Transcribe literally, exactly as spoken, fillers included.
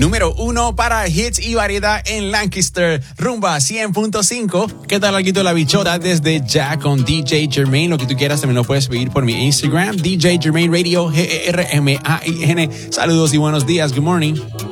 Número uno para hits y variedad en Lancaster, Rumba cien punto cinco. ¿Qué tal, Alguito La Bichota? Desde ya con D J Jermaine. Lo que tú quieras también lo puedes pedir por mi Instagram, D J Jermaine Radio, G E R M A I N. Saludos y buenos días. Good morning.